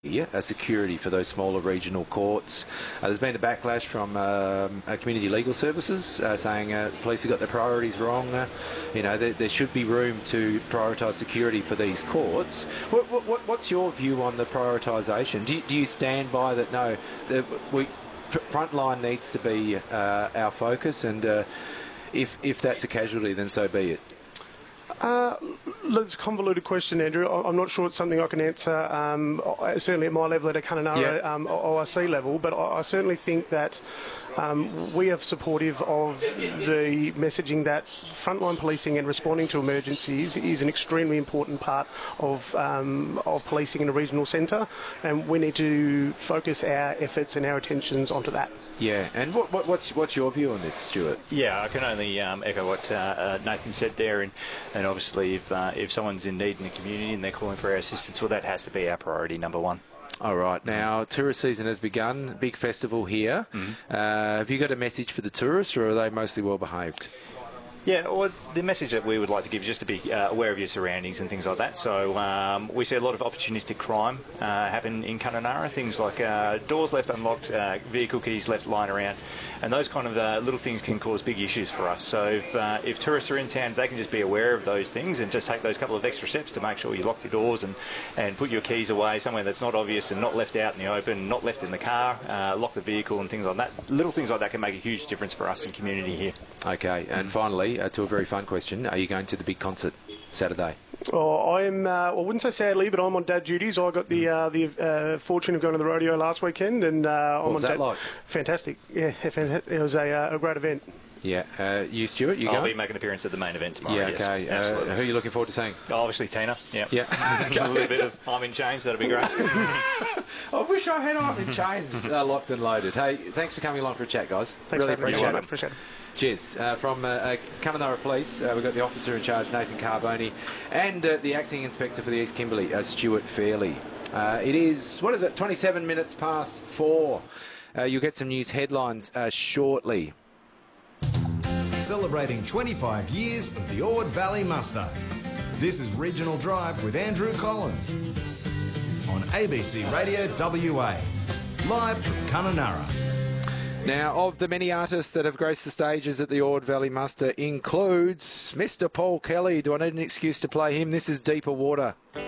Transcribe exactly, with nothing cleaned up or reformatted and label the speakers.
Speaker 1: Uh, security for those smaller regional courts. Uh, there's been a backlash from um, uh, Community Legal Services uh, saying uh, police have got their priorities wrong. Uh, you know, there, there should be room to prioritise security for these courts. What, what, what's your view on the prioritisation? Do you, do you stand by that? No, the, we frontline needs to be uh, our focus, and uh, if if that's a casualty, then so be it.
Speaker 2: Uh, that's a convoluted question, Andrew. I'm not sure it's something I can answer, um, certainly at my level, at a Kununurra
Speaker 1: yeah.
Speaker 2: um, O I C level, but I, I certainly think that um, we are supportive of the messaging that frontline policing and responding to emergencies is an extremely important part of, um, of policing in a regional centre, and we need to focus our efforts and our attentions onto that.
Speaker 1: Yeah, and what, what, what's what's your view on this, Stuart?
Speaker 3: Yeah, I can only um, echo what uh, uh, Nathan said there, and, and obviously if uh, if someone's in need in the community and they're calling for our assistance, well, that has to be our priority number one.
Speaker 1: All right, now tourist season has begun, big festival here.
Speaker 3: Mm-hmm.
Speaker 1: Uh, have you got a message for the tourists, or are they mostly well behaved?
Speaker 3: Yeah, well, the message that we would like to give is just to be uh, aware of your surroundings and things like that. So um, we see a lot of opportunistic crime uh, happen in Kununurra, things like uh, doors left unlocked, uh, vehicle keys left lying around, and those kind of uh, little things can cause big issues for us. So if, uh, if tourists are in town, they can just be aware of those things and just take those couple of extra steps to make sure you lock your doors and, and put your keys away somewhere that's not obvious and not left out in the open, not left in the car, uh, lock the vehicle and things like that. Little things like that can make a huge difference for us in community here.
Speaker 1: Okay, and finally, uh, to a very fun question, are you going to the big concert Saturday?
Speaker 2: Oh, I'm. Uh, well, I wouldn't say sadly, but I'm on dad duties. I got the uh, the uh, fortune of going to the rodeo last weekend, and uh, I'm
Speaker 1: what was
Speaker 2: on
Speaker 1: that
Speaker 2: dad.
Speaker 1: like?
Speaker 2: Fantastic. Yeah, it was a, uh, a great event.
Speaker 1: Yeah, uh, you, Stuart, you
Speaker 3: I'll
Speaker 1: going?
Speaker 3: be making an appearance at the main event tomorrow.
Speaker 1: Yeah,
Speaker 3: yes,
Speaker 1: okay.
Speaker 3: absolutely.
Speaker 1: Uh, who are you looking forward to seeing?
Speaker 3: Obviously, Tina. Yeah.
Speaker 1: Yeah.
Speaker 3: A little bit of I'm in chains. That'll be great.
Speaker 1: I wish I had I'm in chains uh, locked and loaded. Hey, thanks for coming along for a chat, guys.
Speaker 2: Thanks
Speaker 1: really
Speaker 2: for having me.
Speaker 1: appreciate it.
Speaker 2: Appreciate it.
Speaker 1: Cheers. Uh, from uh, uh, Kununurra Police, uh, we've got the officer in charge, Nathan Carboni, and uh, the acting inspector for the East Kimberley, uh, Stuart Fairley. Uh, it is, what is it, twenty-seven minutes past four. Uh, you'll get some news headlines uh, shortly.
Speaker 4: Celebrating twenty-five years of the Ord Valley Muster. This is Regional Drive with Andrew Collins on A B C Radio W A, live from Kununurra.
Speaker 1: Now, of the many artists that have graced the stages at the Ord Valley Muster includes Mister Paul Kelly. Do I need an excuse to play him? This is Deeper Water.